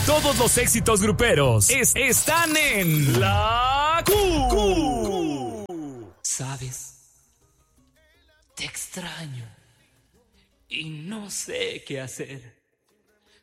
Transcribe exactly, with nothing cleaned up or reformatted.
Todos los éxitos gruperos es- están en La Q. Q. ¿Sabes? Te extraño y no sé qué hacer.